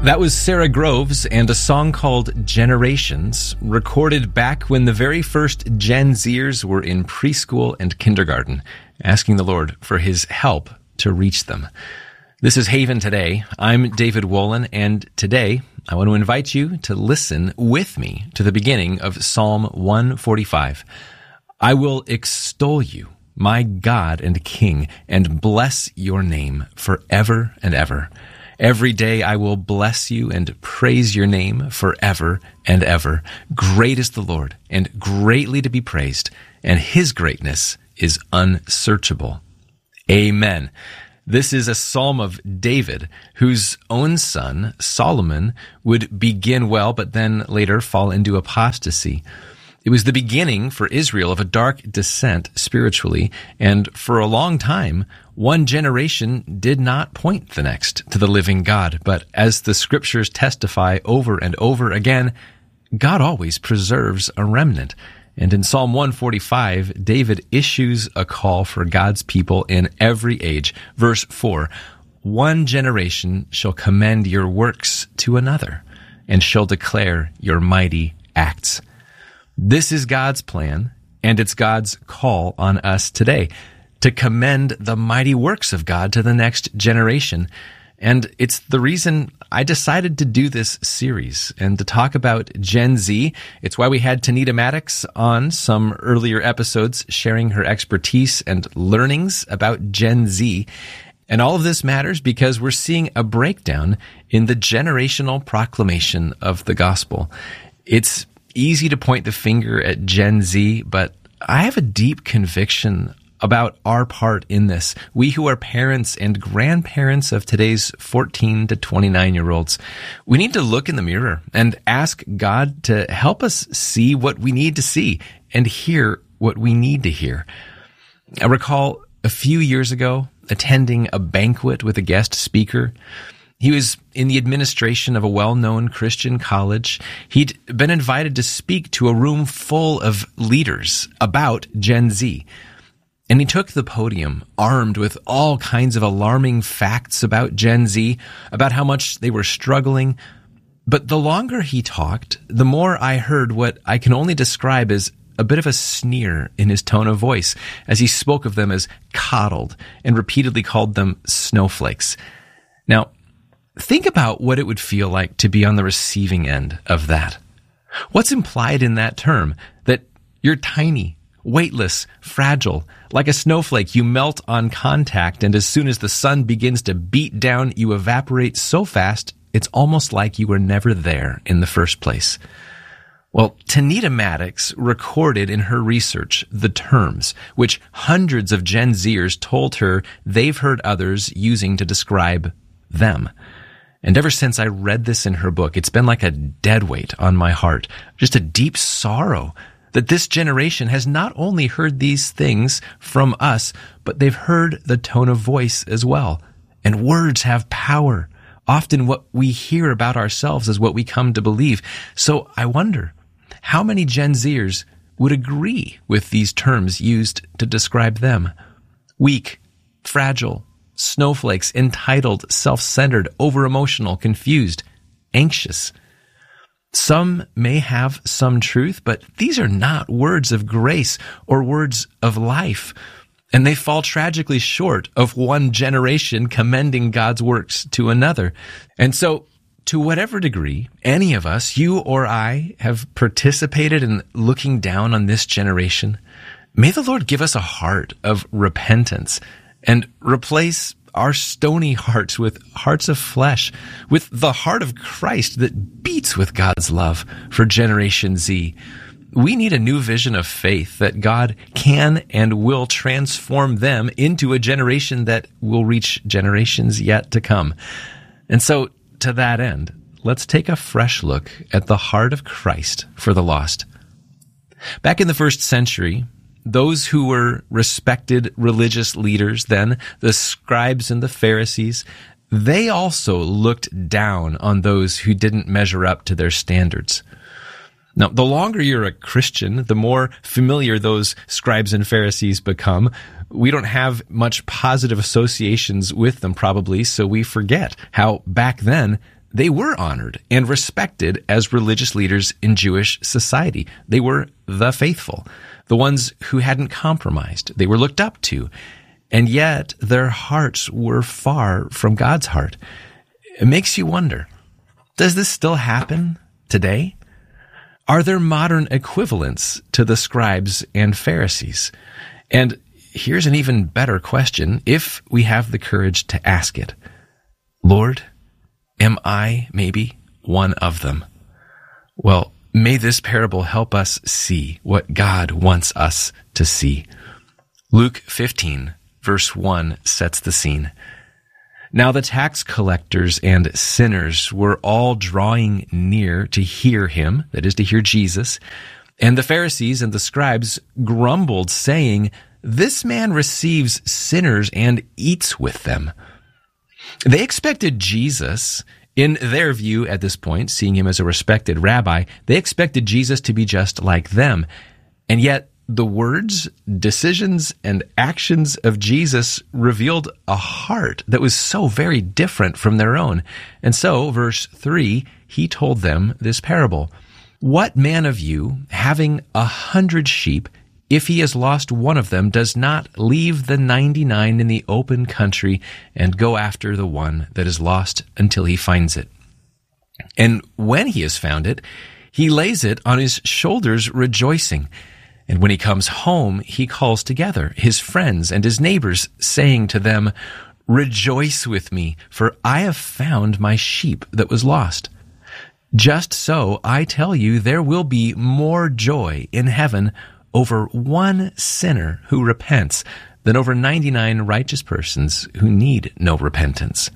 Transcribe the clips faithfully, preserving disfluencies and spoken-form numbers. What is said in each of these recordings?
That was Sarah Groves and a song called Generations, recorded back when the very first Gen Zers were in preschool and kindergarten, asking the Lord for his help to reach them. This is Haven Today. I'm David Wolin, and today I want to invite you to listen with me to the beginning of Psalm one forty-five. I will extol you, my God and King, and bless your name forever and ever. Every day I will bless you and praise your name forever and ever. Great is the Lord, and greatly to be praised, and his greatness is unsearchable. Amen. This is a psalm of David, whose own son, Solomon, would begin well, but then later fall into apostasy. It was the beginning for Israel of a dark descent spiritually, and for a long time, one generation did not point the next to the living God. But as the scriptures testify over and over again, God always preserves a remnant. And in Psalm one forty-five, David issues a call for God's people in every age. Verse four, one generation shall commend your works to another, and shall declare your mighty acts. This is God's plan, and it's God's call on us today to commend the mighty works of God to the next generation. And it's the reason I decided to do this series and to talk about Gen Z. It's why we had Tanita Maddox on some earlier episodes sharing her expertise and learnings about Gen Z. And all of this matters because we're seeing a breakdown in the generational proclamation of the gospel. It's easy to point the finger at Gen Z, but I have a deep conviction about our part in this. We who are parents and grandparents of today's fourteen to twenty-nine-year-olds, we need to look in the mirror and ask God to help us see what we need to see and hear what we need to hear. I recall a few years ago attending a banquet with a guest speaker. He was in the administration of a well-known Christian college. He'd been invited to speak to a room full of leaders about Gen Z. And he took the podium armed with all kinds of alarming facts about Gen Z, about how much they were struggling. But the longer he talked, the more I heard what I can only describe as a bit of a sneer in his tone of voice as he spoke of them as coddled and repeatedly called them snowflakes. Now, think about what it would feel like to be on the receiving end of that. What's implied in that term? That you're tiny, weightless, fragile. Like a snowflake, you melt on contact, and as soon as the sun begins to beat down, you evaporate so fast, it's almost like you were never there in the first place. Well, Tanita Maddox recorded in her research the terms which hundreds of Gen Zers told her they've heard others using to describe them. And ever since I read this in her book, it's been like a dead weight on my heart, just a deep sorrow that this generation has not only heard these things from us, but they've heard the tone of voice as well. And words have power. Often what we hear about ourselves is what we come to believe. So I wonder, how many Gen Zers would agree with these terms used to describe them? Weak, fragile, snowflakes, entitled, self-centered, over-emotional, confused, anxious. Some may have some truth, but these are not words of grace or words of life. And they fall tragically short of one generation commending God's works to another. And so, to whatever degree any of us, you or I, have participated in looking down on this generation, may the Lord give us a heart of repentance and replace our stony hearts with hearts of flesh, with the heart of Christ that beats with God's love for Generation Z. We need a new vision of faith that God can and will transform them into a generation that will reach generations yet to come. And so, to that end, let's take a fresh look at the heart of Christ for the lost. Back in the first century, those who were respected religious leaders then, the scribes and the Pharisees, they also looked down on those who didn't measure up to their standards. Now, the longer you're a Christian, the more familiar those scribes and Pharisees become. We don't have much positive associations with them probably, so we forget how back then they were honored and respected as religious leaders in Jewish society. They were the faithful, the ones who hadn't compromised. They were looked up to, and yet their hearts were far from God's heart. It makes you wonder, does this still happen today? Are there modern equivalents to the scribes and Pharisees? And here's an even better question, if we have the courage to ask it. Lord, am I maybe one of them? Well, may this parable help us see what God wants us to see. Luke fifteen, verse one sets the scene. Now the tax collectors and sinners were all drawing near to hear him, that is, to hear Jesus, and the Pharisees and the scribes grumbled, saying, "This man receives sinners and eats with them." They expected Jesus, in their view at this point, seeing him as a respected rabbi, they expected Jesus to be just like them. And yet the words, decisions, and actions of Jesus revealed a heart that was so very different from their own. And so, verse three, he told them this parable. What man of you, having a hundred sheep, if he has lost one of them, does not leave the ninety-nine in the open country and go after the one that is lost until he finds it? And when he has found it, he lays it on his shoulders rejoicing. And when he comes home, he calls together his friends and his neighbors, saying to them, "Rejoice with me, for I have found my sheep that was lost." Just so, I tell you, there will be more joy in heaven over one sinner who repents than over ninety-nine righteous persons who need no repentance.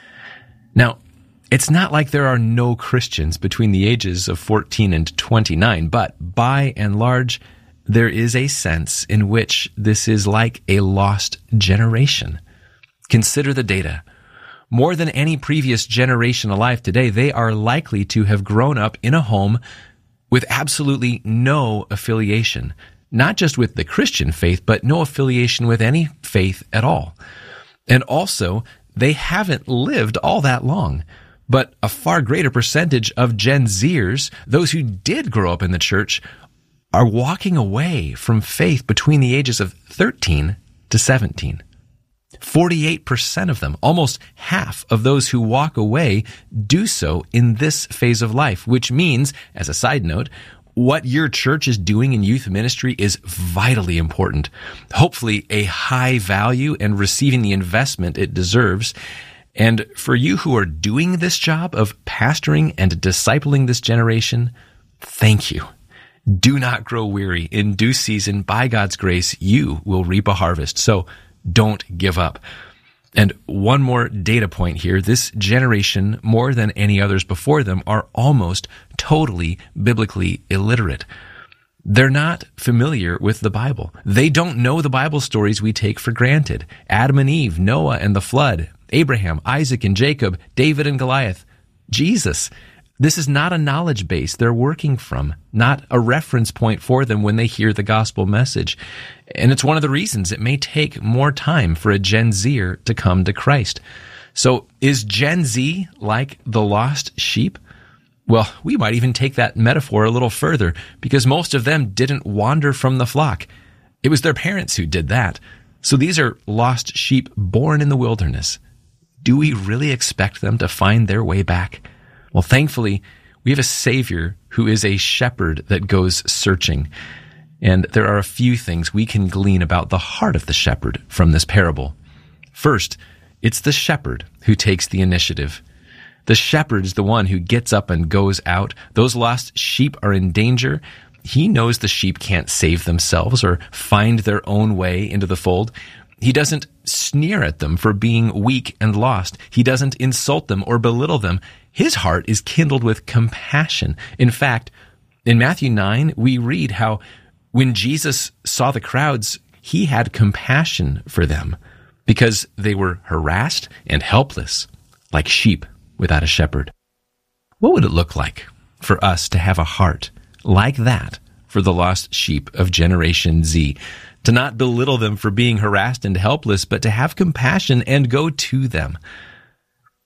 Now, it's not like there are no Christians between the ages of fourteen and twenty-nine, but by and large, there is a sense in which this is like a lost generation. Consider the data. More than any previous generation alive today, they are likely to have grown up in a home with absolutely no affiliation, not just with the Christian faith, but no affiliation with any faith at all. And also, they haven't lived all that long. But a far greater percentage of Gen Zers, those who did grow up in the church, are walking away from faith between the ages of thirteen to seventeen. forty-eight percent of them, almost half of those who walk away, do so in this phase of life, which means, as a side note, what your church is doing in youth ministry is vitally important. Hopefully a high value and receiving the investment it deserves. And for you who are doing this job of pastoring and discipling this generation, thank you. Do not grow weary. In due season, by God's grace, you will reap a harvest. So don't give up. And one more data point here. This generation, more than any others before them, are almost totally biblically illiterate. They're not familiar with the Bible. They don't know the Bible stories we take for granted. Adam and Eve, Noah and the flood, Abraham, Isaac and Jacob, David and Goliath, Jesus. This is not a knowledge base they're working from, not a reference point for them when they hear the gospel message. And it's one of the reasons it may take more time for a Gen Zer to come to Christ. So is Gen Z like the lost sheep? Well, we might even take that metaphor a little further, because most of them didn't wander from the flock. It was their parents who did that. So these are lost sheep born in the wilderness. Do we really expect them to find their way back? Well, thankfully, we have a Savior who is a shepherd that goes searching. And there are a few things we can glean about the heart of the shepherd from this parable. First, it's the shepherd who takes the initiative. The shepherd is the one who gets up and goes out. Those lost sheep are in danger. He knows the sheep can't save themselves or find their own way into the fold. He doesn't sneer at them for being weak and lost. He doesn't insult them or belittle them. His heart is kindled with compassion. In fact, in Matthew nine, we read how when Jesus saw the crowds, he had compassion for them because they were harassed and helpless, like sheep without a shepherd. What would it look like for us to have a heart like that for the lost sheep of Generation Z? To not belittle them for being harassed and helpless, but to have compassion and go to them.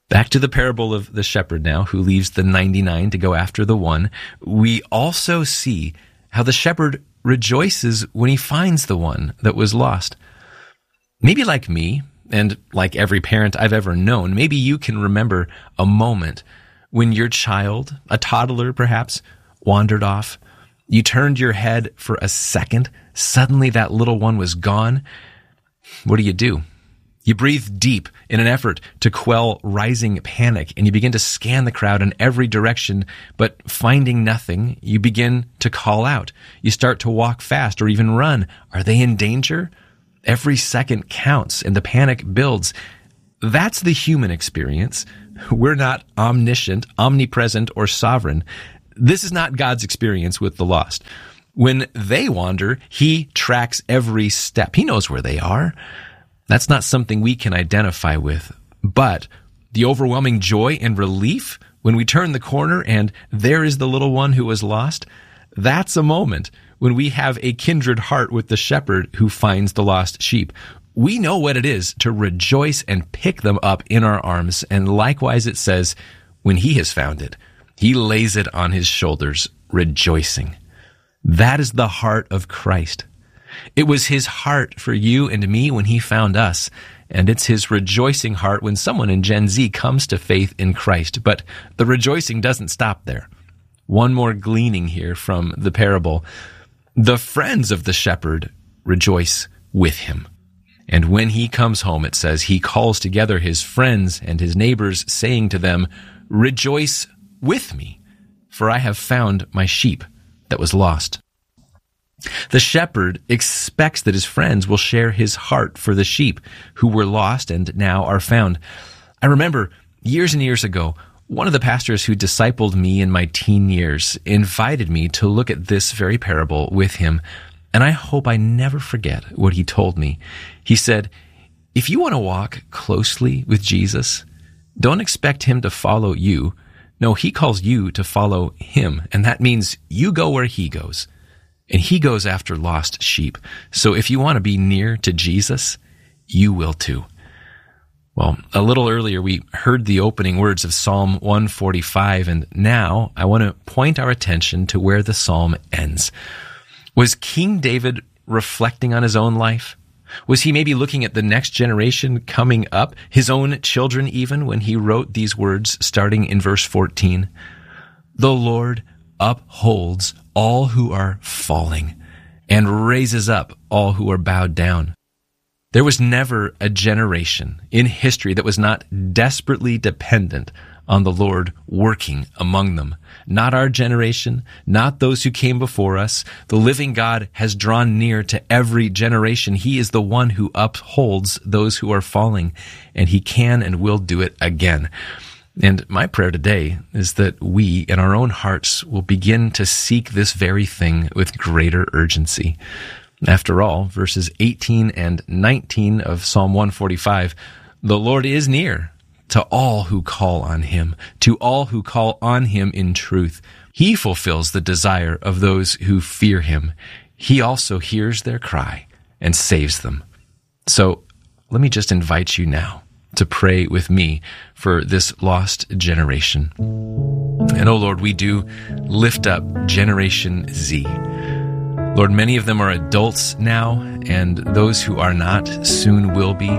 Back to the parable of the shepherd now, who leaves the ninety-nine to go after the one. We also see how the shepherd rejoices when he finds the one that was lost. Maybe like me, and like every parent I've ever known, maybe you can remember a moment when your child, a toddler perhaps, wandered off. You turned your head for a second. Suddenly that little one was gone. What do you do? You breathe deep in an effort to quell rising panic, and you begin to scan the crowd in every direction, but finding nothing, you begin to call out. You start to walk fast or even run. Are they in danger? Every second counts, and the panic builds. That's the human experience. We're not omniscient, omnipresent, or sovereign. This is not God's experience with the lost. When they wander, he tracks every step. He knows where they are. That's not something we can identify with. But the overwhelming joy and relief when we turn the corner and there is the little one who was lost, that's a moment when we have a kindred heart with the shepherd who finds the lost sheep. We know what it is to rejoice and pick them up in our arms. And likewise it says, when he has found it, he lays it on his shoulders, rejoicing. That is the heart of Christ. It was his heart for you and me when he found us, and it's his rejoicing heart when someone in Gen Z comes to faith in Christ. But the rejoicing doesn't stop there. One more gleaning here from the parable. The friends of the shepherd rejoice with him. And when he comes home, it says, he calls together his friends and his neighbors, saying to them, rejoice with me, for I have found my sheep that was lost. The shepherd expects that his friends will share his heart for the sheep who were lost and now are found. I remember years and years ago, one of the pastors who discipled me in my teen years invited me to look at this very parable with him, and I hope I never forget what he told me. He said, if you want to walk closely with Jesus, don't expect him to follow you. No, he calls you to follow him, and that means you go where he goes. And he goes after lost sheep. So if you want to be near to Jesus, you will too. Well, a little earlier we heard the opening words of Psalm one forty-five, and now I want to point our attention to where the psalm ends. Was King David reflecting on his own life? Was he maybe looking at the next generation coming up, his own children even, when he wrote these words starting in verse fourteen? The Lord upholds all who are falling and raises up all who are bowed down. There was never a generation in history that was not desperately dependent on the Lord working among them. Not our generation, not those who came before us. The living God has drawn near to every generation. He is the one who upholds those who are falling, and he can and will do it again. And my prayer today is that we, in our own hearts, will begin to seek this very thing with greater urgency. After all, verses eighteen and nineteen of Psalm one forty-five, the Lord is near to all who call on him, to all who call on him in truth. He fulfills the desire of those who fear him. He also hears their cry and saves them. So let me just invite you now to pray with me for this lost generation. And oh Lord, we do lift up Generation Z. Lord, many of them are adults now, and those who are not soon will be.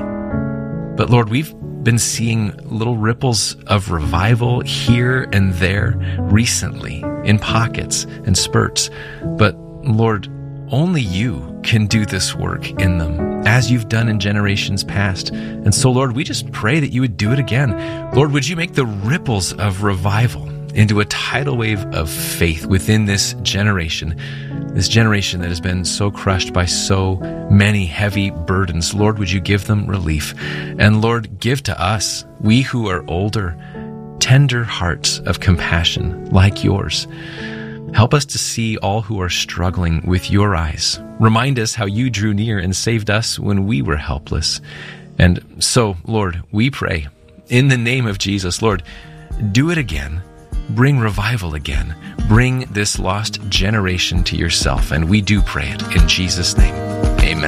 But Lord, we've been seeing little ripples of revival here and there recently in pockets and spurts. But Lord, only you can do this work in them, as you've done in generations past. And so, Lord, we just pray that you would do it again. Lord, would you make the ripples of revival into a tidal wave of faith within this generation, this generation that has been so crushed by so many heavy burdens. Lord, would you give them relief? And Lord, give to us, we who are older, tender hearts of compassion like yours. Help us to see all who are struggling with your eyes. Remind us how you drew near and saved us when we were helpless. And so, Lord, we pray in the name of Jesus, Lord, do it again. Bring revival again. Bring this lost generation to yourself. And we do pray it in Jesus' name.